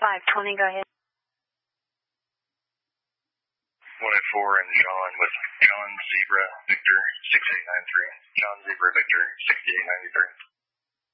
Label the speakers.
Speaker 1: 520, go ahead.
Speaker 2: 184 and John with John Zebra Victor 6893. John Zebra Victor 6893.